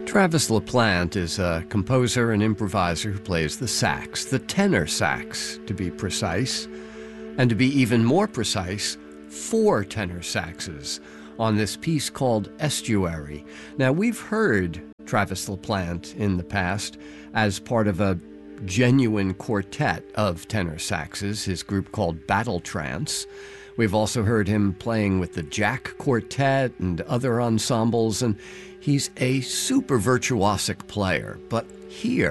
Travis LaPlante is a composer and improviser who plays the sax, the tenor sax, to be precise. And to be even more precise, 4 tenor saxes on this piece called Estuary. Now, we've heard Travis LaPlante in the past as part of a genuine quartet of tenor saxes, his group called Battle Trance. We've also heard him playing with the Jack Quartet and other ensembles, and he's a super virtuosic player. But here,